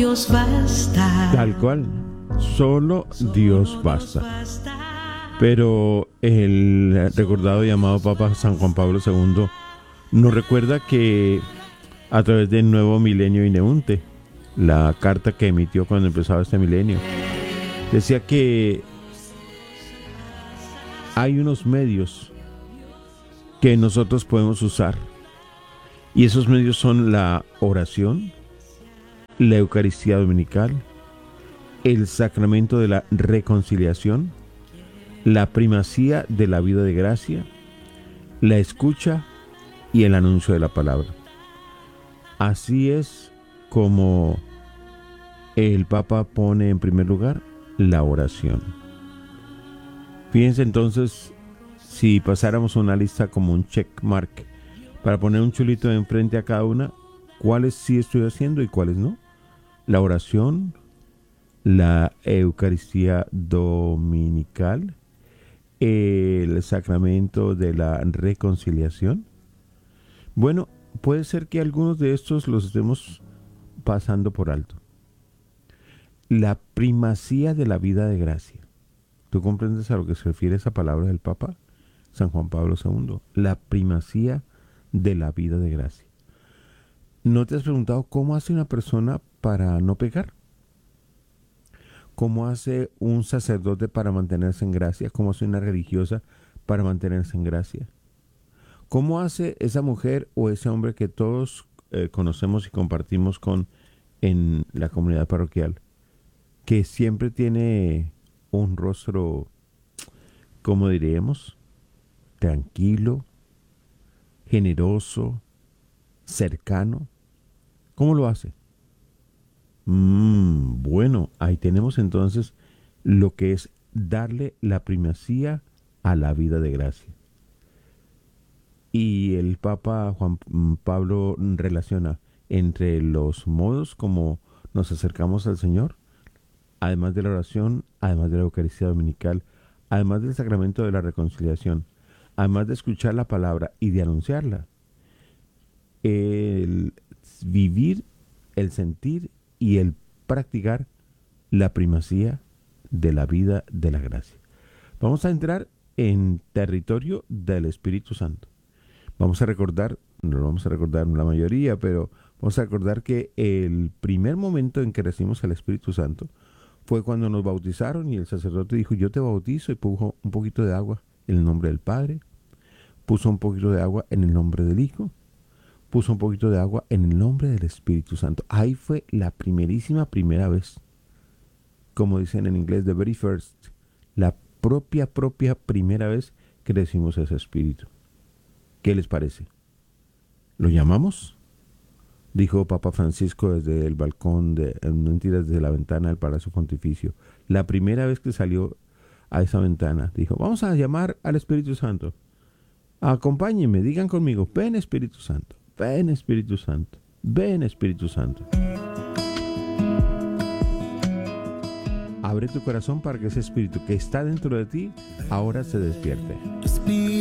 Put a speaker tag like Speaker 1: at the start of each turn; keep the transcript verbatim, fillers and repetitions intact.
Speaker 1: Dios basta.
Speaker 2: Tal cual, solo Dios basta. Pero el recordado y amado Papa San Juan Pablo segundo nos recuerda que a través del nuevo milenio Ineunte, la carta que emitió cuando empezaba este milenio, decía que hay unos medios que nosotros podemos usar, y esos medios son la oración, la Eucaristía Dominical, el sacramento de la reconciliación, la primacía de la vida de gracia, la escucha y el anuncio de la palabra. Así es como el Papa pone en primer lugar la oración. Fíjense entonces, si pasáramos una lista como un check mark para poner un chulito enfrente a cada una, cuáles sí estoy haciendo y cuáles no. La oración, la Eucaristía Dominical, el sacramento de la reconciliación. Bueno, puede ser que algunos de estos los estemos pasando por alto. La primacía de la vida de gracia. ¿Tú comprendes a lo que se refiere esa palabra del Papa San Juan Pablo segundo? La primacía de la vida de gracia. ¿No te has preguntado cómo hace una persona para no pecar? ¿Cómo hace un sacerdote para mantenerse en gracia? ¿Cómo hace una religiosa para mantenerse en gracia? ¿Cómo hace esa mujer o ese hombre que todos eh, conocemos y compartimos con en la comunidad parroquial, que siempre tiene un rostro, ¿cómo diríamos? Tranquilo, generoso, cercano? ¿Cómo lo hace? Mm, bueno, ahí tenemos entonces lo que es darle la primacía a la vida de gracia. Y el Papa Juan Pablo relaciona entre los modos como nos acercamos al Señor, además de la oración, además de la Eucaristía Dominical, además del sacramento de la reconciliación, además de escuchar la palabra y de anunciarla, el vivir, el sentir y el practicar la primacía de la vida de la gracia. Vamos a entrar en territorio del Espíritu Santo. Vamos a recordar, no lo vamos a recordar la mayoría, pero vamos a recordar que el primer momento en que recibimos el Espíritu Santo fue cuando nos bautizaron y el sacerdote dijo: yo te bautizo, y puso un poquito de agua en el nombre del Padre, puso un poquito de agua en el nombre del Hijo, puso un poquito de agua en el nombre del Espíritu Santo. Ahí fue la primerísima primera vez, como dicen en inglés, the very first, la propia, propia primera vez que recibimos ese Espíritu. ¿Qué les parece? ¿Lo llamamos? Dijo Papa Francisco desde el balcón, de, mentira, desde la ventana del Palacio Pontificio. La primera vez que salió a esa ventana, dijo: vamos a llamar al Espíritu Santo. Acompáñenme, digan conmigo: ven Espíritu Santo, ven Espíritu Santo, ven Espíritu Santo. Abre tu corazón para que ese Espíritu que está dentro de ti ahora se despierte.